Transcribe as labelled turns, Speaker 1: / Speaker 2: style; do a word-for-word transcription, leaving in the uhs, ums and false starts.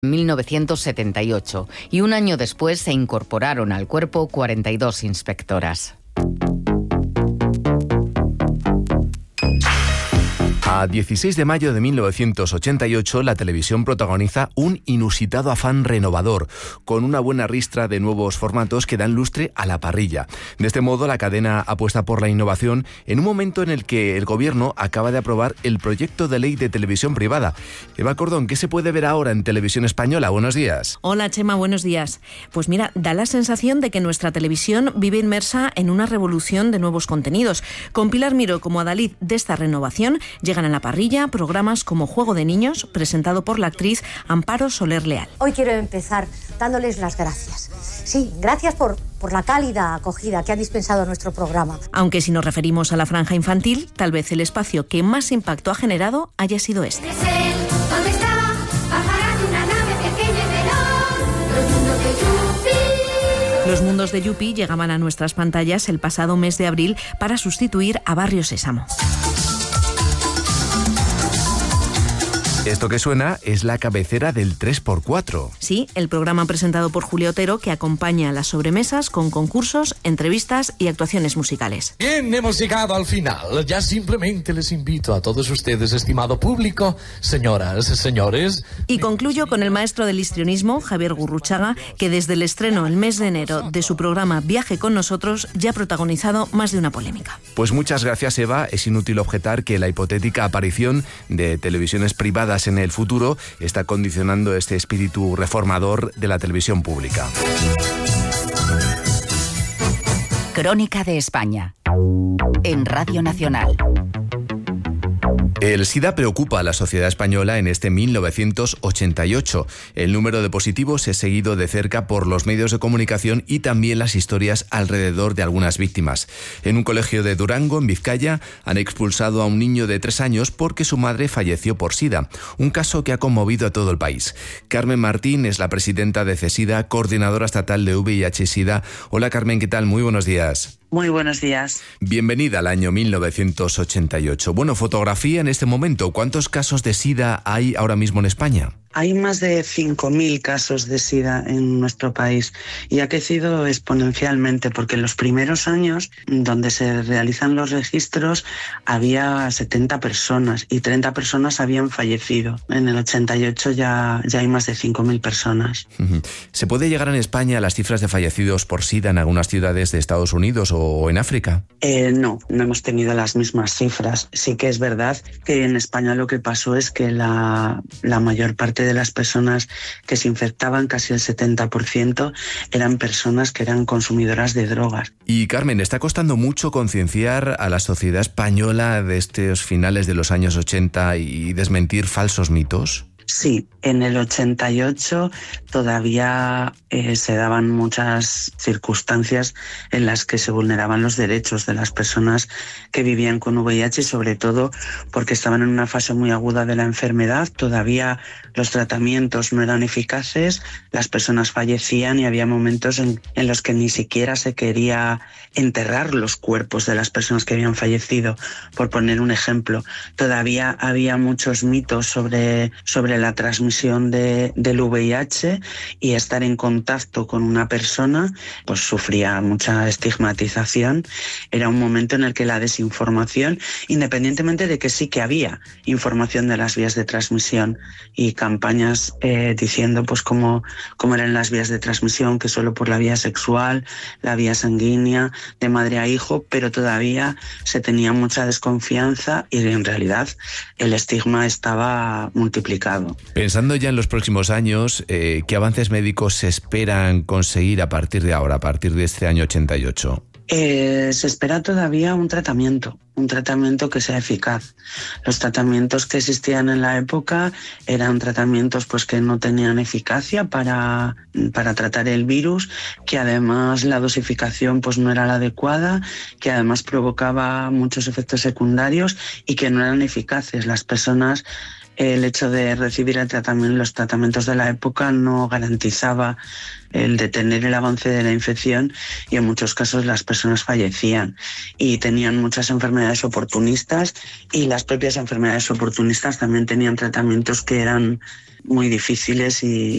Speaker 1: mil novecientos setenta y ocho y un año después se incorporaron al cuerpo cuarenta y dos inspectoras.
Speaker 2: A dieciséis de mayo de mil novecientos ochenta y ocho, la televisión protagoniza un inusitado afán renovador, con una buena ristra de nuevos formatos que dan lustre a la parrilla. De este modo, la cadena apuesta por la innovación en un momento en el que el gobierno acaba de aprobar el proyecto de ley de televisión privada. Eva Cordón, ¿qué se puede ver ahora en Televisión Española? Buenos días.
Speaker 3: Hola, Chema, buenos días. Pues mira, da la sensación de que nuestra televisión vive inmersa en una revolución de nuevos contenidos. Con Pilar Miró como adalid de esta renovación, llegan a la parrilla programas como Juego de Niños, presentado por la actriz Amparo Soler Leal.
Speaker 4: Hoy quiero empezar dándoles las gracias. Sí, gracias por, por la cálida acogida que ha dispensado nuestro programa.
Speaker 3: Aunque si nos referimos a la franja infantil, tal vez el espacio que más impacto ha generado haya sido este.
Speaker 5: ¿Dónde está? Bajará de una nave pequeña y veloz. Los mundos de Yupi.
Speaker 3: Los mundos de Yupi llegaban a nuestras pantallas el pasado mes de abril para sustituir a Barrio Sésamo.
Speaker 2: Esto que suena es la cabecera del tres por cuatro.
Speaker 3: Sí, el programa presentado por Julio Otero que acompaña a las sobremesas con concursos, entrevistas y actuaciones musicales.
Speaker 6: Bien, hemos llegado al final. Ya simplemente les invito a todos ustedes, estimado público, señoras, señores...
Speaker 3: Y concluyo con el maestro del histrionismo, Javier Gurruchaga, que desde el estreno el mes de enero de su programa Viaje con nosotros ya ha protagonizado más de una polémica.
Speaker 2: Pues muchas gracias, Eva. Es inútil objetar que la hipotética aparición de televisiones privadas en el futuro está condicionando este espíritu reformador de la televisión pública.
Speaker 1: Crónica de España, en Radio Nacional.
Speaker 2: El SIDA preocupa a la sociedad española en este mil novecientos ochenta y ocho. El número de positivos es seguido de cerca por los medios de comunicación y también las historias alrededor de algunas víctimas. En un colegio de Durango, en Vizcaya, han expulsado a un niño de tres años porque su madre falleció por SIDA. Un caso que ha conmovido a todo el país. Carmen Martín es la presidenta de CESIDA, coordinadora estatal de V I H SIDA. Hola Carmen, ¿qué tal? Muy buenos días.
Speaker 7: Muy buenos días.
Speaker 2: Bienvenida al año mil novecientos ochenta y ocho. Bueno, fotografía en este momento. ¿Cuántos casos de SIDA hay ahora mismo en España?
Speaker 7: Hay más de cinco mil casos de SIDA en nuestro país y ha crecido exponencialmente porque en los primeros años, donde se realizan los registros, había setenta personas y treinta personas habían fallecido. En el ochenta y ocho ya, ya hay más de cinco mil personas.
Speaker 2: ¿Se puede llegar en España a las cifras de fallecidos por SIDA en algunas ciudades de Estados Unidos o en África?
Speaker 7: Eh, no, no hemos tenido las mismas cifras. Sí que es verdad que en España lo que pasó es que la, la mayor parte de las personas que se infectaban, casi el setenta por ciento, eran personas que eran consumidoras de drogas.
Speaker 2: Y Carmen, ¿está costando mucho concienciar a la sociedad española de estos finales de los años ochenta y desmentir falsos mitos?
Speaker 7: Sí, en el ochenta y ocho todavía eh, se daban muchas circunstancias en las que se vulneraban los derechos de las personas que vivían con V I H y sobre todo porque estaban en una fase muy aguda de la enfermedad. Todavía los tratamientos no eran eficaces, las personas fallecían y había momentos en, en los que ni siquiera se quería enterrar los cuerpos de las personas que habían fallecido. Por poner un ejemplo, todavía había muchos mitos sobre, sobre la transmisión de, del V I H y estar en contacto con una persona pues sufría mucha estigmatización. Era un momento en el que la desinformación, independientemente de que sí que había información de las vías de transmisión y campañas eh, diciendo pues cómo, cómo eran las vías de transmisión, que solo por la vía sexual, la vía sanguínea, de madre a hijo, pero todavía se tenía mucha desconfianza y en realidad el estigma estaba multiplicado.
Speaker 2: Pensando ya en los próximos años, eh, ¿qué avances médicos se esperan conseguir a partir de ahora, a partir de este año ochenta y ocho?
Speaker 7: Eh, se espera todavía un tratamiento, un tratamiento que sea eficaz. Los tratamientos que existían en la época eran tratamientos pues que no tenían eficacia para, para tratar el virus, que además la dosificación pues no era la adecuada, que además provocaba muchos efectos secundarios y que no eran eficaces. Las personas el hecho de recibir el tratamiento, los tratamientos de la época no garantizaba el detener el avance de la infección y en muchos casos las personas fallecían y tenían muchas enfermedades oportunistas, y las propias enfermedades oportunistas también tenían tratamientos que eran muy difíciles y